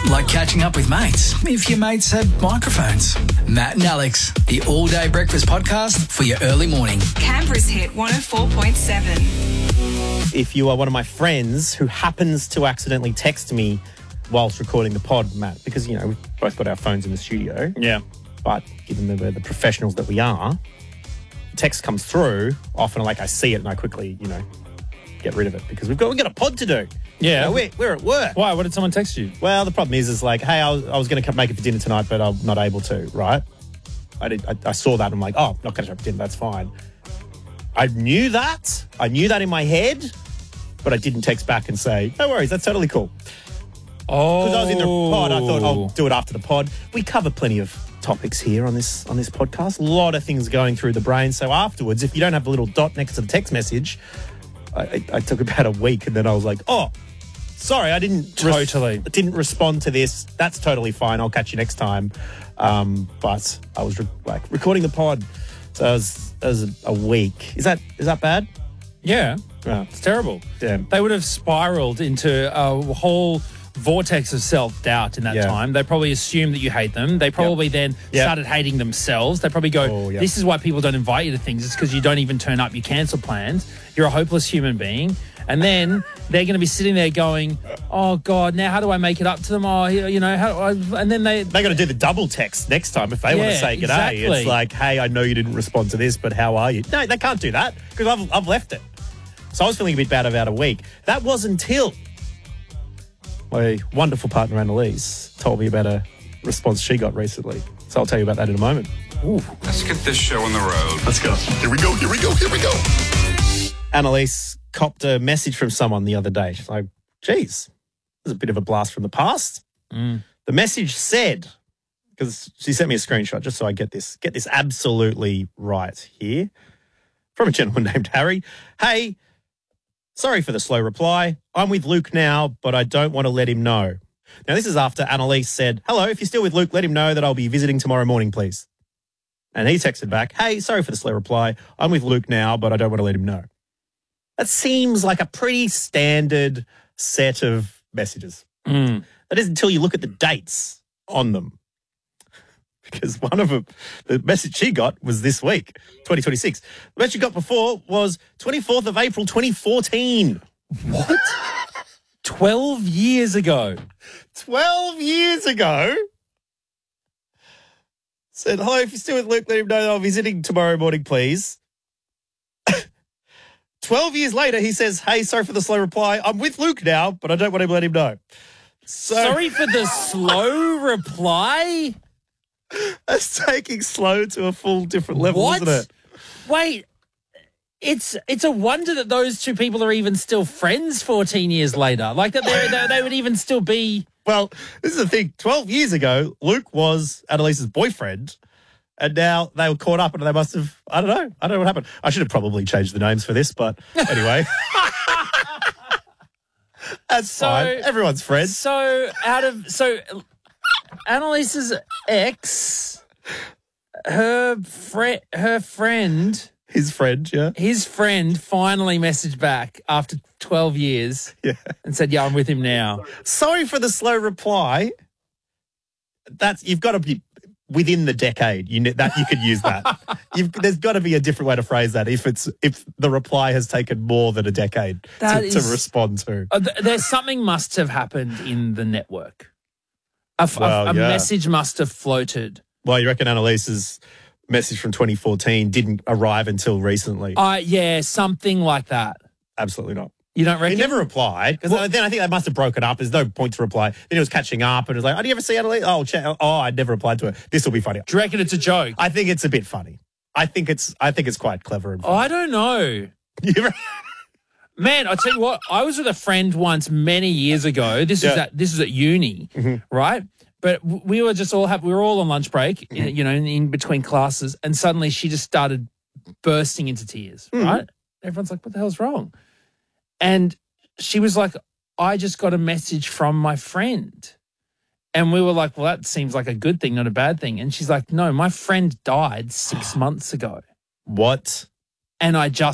Like catching up with mates, if your mates had microphones. Matt and Alex, the all-day breakfast podcast for your early morning. Canberra's hit 104.7. If you are one of my friends who happens to accidentally text me whilst recording the pod, Matt, because, you know, we've both got our phones in the studio. Yeah. But given that we're the professionals that we are, the text comes through, often like I see it and I quickly, get rid of it because we've got a pod to do. Yeah. We're at work. Why? What did someone text you? Well, the problem is like, hey, I was going to make it for dinner tonight, but I'm not able to, right? I saw that and I'm like, oh, not going to have dinner, that's fine. I knew that in my head, but I didn't text back and say, no worries, that's totally cool. Oh. Because I was in the pod, I thought I'll do it after the pod. We cover plenty of topics here on this podcast. A lot of things going through the brain. So afterwards, if you don't have the little dot next to the text message, I took about a week and then I was like, oh, sorry, I didn't didn't respond to this. That's totally fine. I'll catch you next time. But I was recording the pod, so that was a week. Is that bad? Yeah. Oh. It's terrible. Damn. They would have spiraled into a whole vortex of self-doubt in that time. They probably assume that you hate them. They probably then started hating themselves. They probably go, this is why people don't invite you to things. It's because you don't even turn up. You cancel plans. You're a hopeless human being. And then they're going to be sitting there going, oh, God, now how do I make it up to them? Oh, and then they got to do the double text next time if they want to say g'day. Exactly. It's like, hey, I know you didn't respond to this, but how are you? No, they can't do that because I've left it. So I was feeling a bit bad about a week. That was until my wonderful partner, Annalise, told me about a response she got recently. So I'll tell you about that in a moment. Ooh. Let's get this show on the road. Let's go. Here we go. Annalise copped a message from someone the other day. She's like, geez, this is a bit of a blast from the past. The message said, because she sent me a screenshot just so I get this absolutely right here, from a gentleman named Harry. Hey, sorry for the slow reply. I'm with Luke now, but I don't want to let him know. Now, this is after Annalise said, hello, if you're still with Luke, let him know that I'll be visiting tomorrow morning, please. And he texted back, hey, sorry for the slow reply. I'm with Luke now, but I don't want to let him know. That seems like a pretty standard set of messages. That is until you look at the dates on them. Because one of them, the message she got was this week, 2026. The message she got before was 24th of April, 2014. What? 12 years ago. 12 years ago. Said, hello, if you're still with Luke, let him know that I'll be visiting tomorrow morning, please. 12 years later, he says, hey, sorry for the slow reply. I'm with Luke now, but I don't want to let him know. Sorry for the slow reply? That's taking slow to a full different level, What? isn't it? Wait, it's a wonder that those two people are even still friends 14 years later. Like that they would even still be... Well, this is the thing. 12 years ago, Luke was Annalise's boyfriend, and now they were caught up and they must have... I don't know what happened. I should have probably changed the names for this, but anyway. That's fine. Everyone's friends. So Annalise's ex, her friend... His friend, yeah. His friend finally messaged back after 12 years and said, yeah, I'm with him now. Sorry for the slow reply. You've got to be within the decade. You could use that. There's got to be a different way to phrase that if the reply has taken more than a decade to respond to. There's something must have happened in the network. A message must have floated. Well, you reckon Annalise's message from 2014 didn't arrive until recently? Yeah, something like that. Absolutely not. You don't reckon? He never replied, because then I think they must have broken up. There's no point to reply. Then he was catching up and it was like, oh, do you ever see Annalise? I never replied to her. This will be funny. Do you reckon it's a joke? I think it's a bit funny. I think it's quite clever and funny. I don't know. Man, I tell you what, I was with a friend once many years ago. This is at uni, right? But we were just we were all on lunch break, in between classes, and suddenly she just started bursting into tears, right? Everyone's like, what the hell's wrong? And she was like, I just got a message from my friend. And we were like, well, that seems like a good thing, not a bad thing. And she's like, no, my friend died 6 months ago. What? And I just